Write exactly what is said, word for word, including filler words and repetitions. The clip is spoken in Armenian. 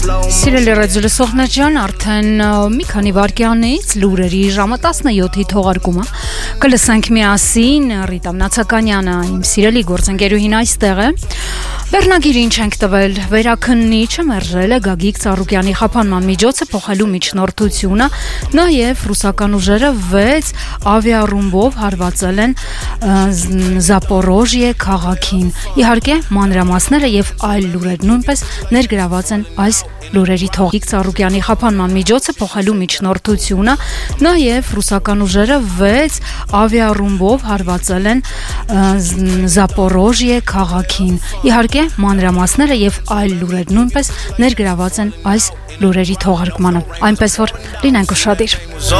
Սիրելի ռադիոլսողներ ջան, արդեն մի քանի վայրկյանից լուրերի ժամը տասնյոթի թողարկումը կլսենք միասին Ռիտա Մնացականյանը, իմ սիրելի գործընկերուհին այստեղ է։ Վերնագիր ինչ ենք տվել, վերաքննիչը մերժել է Գագիկ Ծառուկյանի խափանման միջոցը փոխելու միջնորդությունը, նաև ռուսական ուժերը վեց ավիառումբով հարվածել են Զապորոժիե քաղաքին։ Իհարկե, մանրամասները եւ այլ լուրեր նույնպես ներգրաված են այս լուրերի թողարկման։ Ծառուկյանի խափանման միջոցը փոխելու միջնորդությունը, նաև ռուսական ուժերը վեց ավիառումբով հարվածել են Զապորոժիե քաղաքին։ Իհարկե, մանրամասները եւ այլ լուրեր նույնպես ներգրաված են այս լուրերի թողարկմանը։ Այնպես որ լինենք ուշադիր։